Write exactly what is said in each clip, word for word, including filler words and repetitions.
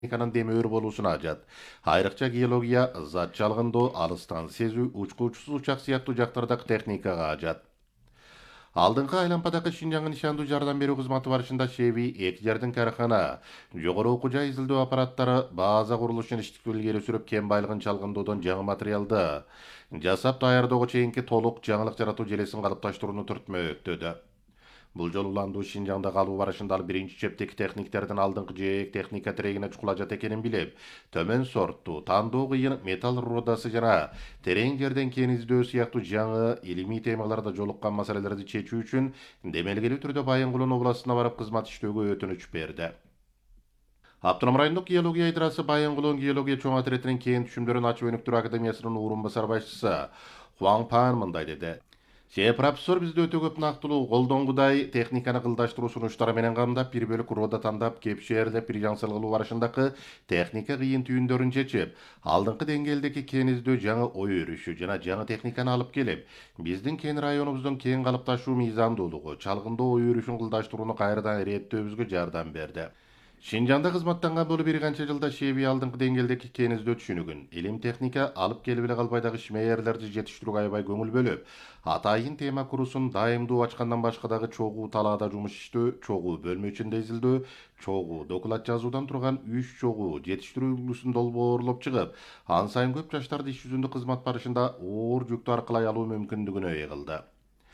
техниканын демөөр болуусун ажат. Айрыкча геология, зат чалгындоо, алыстан сезүү, учкучсуз учак сыяктуу жактардагы техникага ажат. Алдыңкы айлампадагы Шинжаңга нишандуу жардам берүү кызматы барышында Шеви эки жердин карахана, жогору окуу жай изилдөө аппараттары, база курулушун иштикти илгери сүрүп кен байлыгын чалгындоодон жаңы материалды жасап даярдоого чейинки толук жаңылык жаратуу желесин калыпташтырууну түртмө өктөдү. Бул жолу уландуу Шинжаңда калуу барышында ал биринчи чептеги техниктердин алдыңкы жээк техника тирегине чукул ажат экенин билип, төмөн сорттуу, тандоо кыйын металл рудасы жана терең жерден кен издөө сыяктуу жаңы илимий темаларда жолуккан маселелерди чечүү үчүн демелгелүү түрдө Байынгулун областына барып кызмат иштөөгө өтүнүч берди. Автоном райондук геология идрасы Байынгулун геология чоң отрядынын кен түшүмдөрүн ачып өнүктүрүү академиясынын орун басар башчысы Хуан Пан мындай деди. Се профессор бизде өтө көп нактылуу колдонгудай техниканы кылдаштыруу сунуштары менен камдап, бир бөлүк рода тандап, кепшээрлеп, бир жаңсыл кылуу барышындагы техника кыйын түйүндөрүн чечип, алдыңкы деңгээлдеги кен издөө жаңы ой өрүшү жана жаңы техниканы алып келип, биздин кен районубуздун кен калыпташуу мыйзамдуулугу, чалгындоо ой өрүшүн кылдаштырууну кайрадан иреттөөбүзгө жардам берди. Шинжаңда кызматтанган болуп бир канча жылда Шеви алдыңкы деңгээлдеги кен издөө түшүнүгүн, илим техника алып келип эле калбай дагы ишмерлерди жетиштирүүгө аябай көңүл бөлүп, атайын тема курусун дайымдуу ачкандан башка дагы чогуу талаада жумуш иштөө, чогуу бөлмө ичинде изилдөө, чогуу доклад жазуудан турган үч чогуу жетиштирүү үлгүсүн долбоорлоп чыгып, ан сайын көп жаштарды иш жүзүндө кызмат барышында оор жүктү аркылай алуу мүмкүндүгүнө ээ кылды.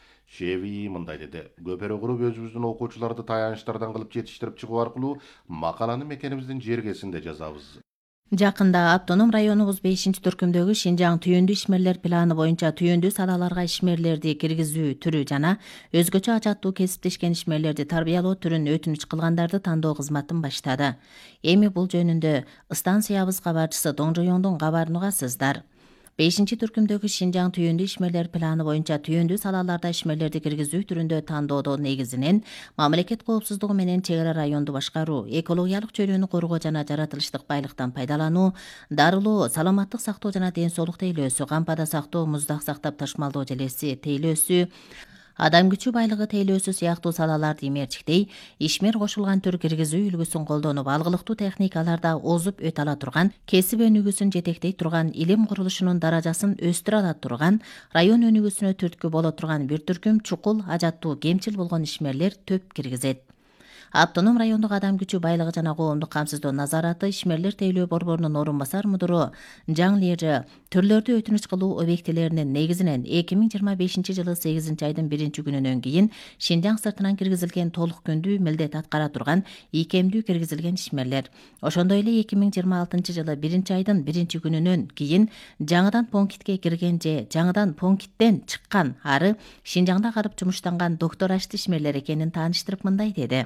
Шеви мындай деди. Көпөрө куруп өзүбүздүн окуучуларды таянычтардан кылып жетиштирип чыгуу аркылуу макаланы мекенибиздин жергесинде жазабыз. Жакында автоном районубуз бешинчи түркүмдөгү Шинжаң түйүндүү ишмерлер планы боюнча түйүндүү салаларга ишмерлерди киргизүү түрү жана өзгөчө ажаттуу кесиптешкен ишмерлерди тарбиялоо түрүн өтүнүч кылгандарды тандоо кызматын баштады. Эми бул жөнүндө станциябыз кабарчысы Доңжоюңдун кабарын угасыздар. бешинчи түркүмдөгү Шинжаң түйүндүү ишмерлер планы боюнча түйүндүү салаларда ишмерлерди киргизүү түрүндө тандоодо негизинен мамлекет коопсуздугу менен чек ара районду башкаруу, экологиялык чөйрөнү коргоо жана жаратылыштык байлыктан пайдалануу, дарылоо, саламаттык сактоо жана ден соолук тейлөөсү, кампада сактоо, муздак сактап ташмалдоо желеси тейлөөсү, адам күчү байлыгы тейлөөсү сыяктуу салаларды имерчиктей, ишмер кошулган түр киргизүү үлгүсүн колдонуп, алгылыктуу техникаларда озуп өтө ала турган, кесип өнүгүүсүн жетектей турган, илим курулушунун даражасын өстүрө ала турган, район өнүгүүсүнө түрткү боло турган бир түркүм чукул, ажаттуу, кемчил болгон ишмерлер төп киргизет. Автоном райондук адам күчү байлыгы жана коомдук камсыздоо назараты ишмерлер тейлөө борборунун орун басар мудуру Жаң Лежи түрлөрдү өтүнүч кылуу объектилеринин негизинен эки миң жыйырма бешинчи жылы сегизинчи айдын биринчи күнүнөн кийин Шинжаң сыртынан киргизилген толук күндүү милдет аткара турган ийкемдүү киргизилген ишмерлер. Ошондой эле эки миң жыйырма алтынчы жылы биринчи айдын биринчи күнүнөн кийин жаңыдан пунктке кирген же жаңыдан пункттен чыккан ары Шинжаңда калып жумуштанган доктор ашты ишмерлер экенин тааныштырып мындай деди.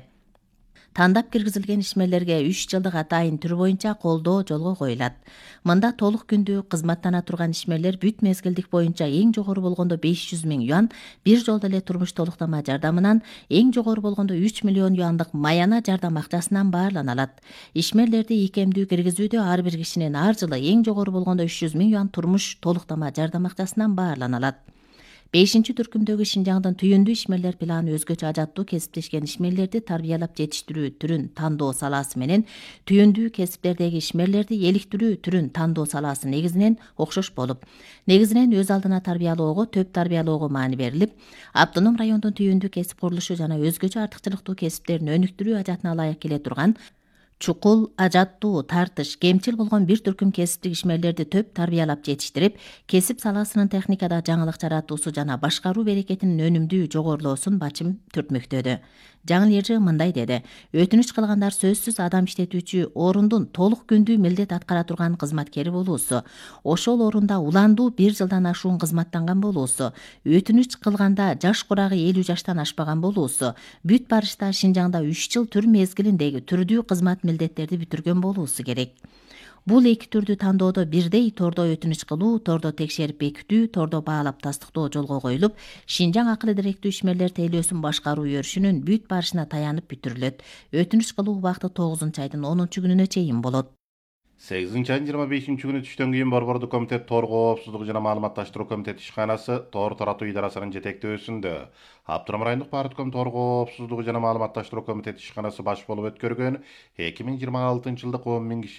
Тандап киргизилген ишмерлерге үч жылдык атайын түр боюнча колдоо жолго коюлат. Мында толук күндүү кызматтана турган ишмерлер бүт мезгилдик боюнча эң жогору болгондо беш жүз миң юан бир жолдо эле турмуш толуктама жардамынан, эң жогору болгондо үч миллион юандык маяна жардам акчасынан баарлана алат. Ишмерлерди ийкемдүү киргизүүдө ар бир кишинин ар жылы эң жогору болгондо үч жүз миң юан турмуш толуктама жардам акчасынан баарлана алат. бешинчи түркүмдөгү Шинжаңдын түйүндүү ишмерлер планы өзгөчө ажаттуу кесиптешкен ишмерлерди тарбиялап жетиштирүү түрүн тандоо салаасы менен түйүндүү кесиптердеги ишмерлерди эликтирүү түрүн тандоо салаасы негизинен окшош болуп, негизинен өз алдына тарбиялоого, төп тарбиялоого маани берилип, автоном райондун түйүндүү кесип курулушу жана өзгөчө артыкчылыктуу кесиптерин өнүктүрүү ажатына ылайык келе турган чукул, ажаттуу, тартыш, кемчил болгон бир түркүм кесиптик ишмерлерди төп тарбиялап жетиштирип, кесип саласынын техникада жаңылык жаратуусу жана башкаруу берекетинин өнүмдүү жогорулоосун бачым түртмөктөдү. Жаң Лежи мындай деди. Өтүнүч кылгандар сөзсүз адам иштетүүчү орундун толук күндүү милдет аткара турган кызматкери болуусу, ошол орунда уландуу бир жылдан ашуун кызматтанган болуусу, өтүнүч кылганда жаш курагы элүү жаштан ашпаган болуусу, бүт барышта Шинжаңда үч жыл түр мезгилиндеги түрдүү кызмат милдеттерди бүтүргөн болуусу керек. Бул эки түрдү тандоодо бирдей тордо өтүнүч кылуу, тордо текшерип бекитүү, тордо баалап тастыктоо жолго коюлуп, Шинжаң акыл идиректүү ишмерлер тейлөөсүн башкаруу өрүшүнүн бүт барышына таянып бүтүрүлөт. Өтүнүч кылуу убакыты тогузунчу айдын онунчу күнүнө чейин болот. сегизинчи айдын жыйырма бешинчи күнү түштөн кийин Борбордук комитет Тор коопсуздугу жана маалыматташтыруу комитети ишканасы Тор таратуу идарасынын жетектөөсүндө Аптырам райондук партком Тор коопсуздугу жана маалыматташтыруу комитети ишканасы баш болуп өткөргөн эки миң жыйырма алтынчы жылдык он миң киши